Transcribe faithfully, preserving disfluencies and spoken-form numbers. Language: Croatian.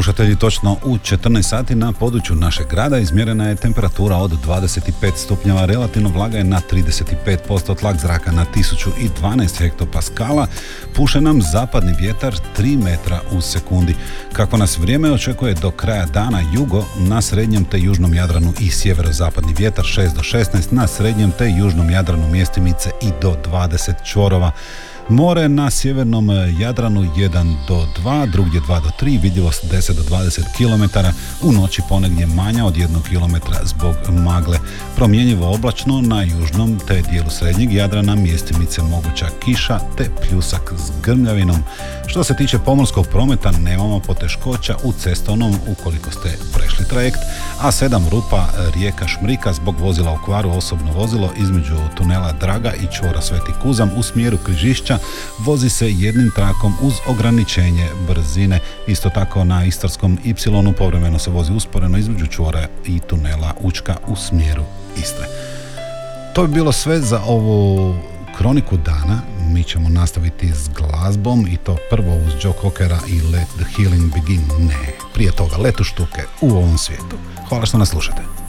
slušatelji, točno u četrnaest sati na području našeg grada izmjerena je temperatura od dvadeset pet stupnjeva, relativno vlaga je na trideset pet posto, tlak zraka na tisuću dvanaest hektopaskala, puše nam zapadni vjetar tri metra u sekundi. Kako nas vrijeme očekuje do kraja dana, jugo na srednjem te južnom Jadranu i sjeverozapadni vjetar šest do šesnaest, na srednjem te južnom Jadranu mjestimice i do dvadeset čvorova. More na sjevernom Jadranu jedan do dva, drugdje dva do tri, vidljivost deset do dvadeset kilometara, u noći ponegdje manja od jednog kilometra zbog magle. Promjenjivo oblačno na južnom te dijelu srednjeg Jadrana, mjestimice moguća kiša te pljusak s grmljavinom. Što se tiče pomorskog prometa, nemamo poteškoća u cestovnom ukoliko ste prešli trajekt, a sedam rupa rijeka Šmrika zbog vozila u kvaru, osobno vozilo između tunela Draga i čvora Sveti Kuzam u smjeru Križišća vozi se jednim trakom uz ograničenje brzine. Isto tako na Istarskom Y povremeno se vozi usporeno između čvora i tunela Učka u smjeru Istre. To bi bilo sve za ovu kroniku dana. Mi ćemo nastaviti s glazbom i to prvo uz Joe Cockera i Let the Healing Begin. Ne, prije toga Letu štuke u ovom svijetu. Hvala što nas slušate.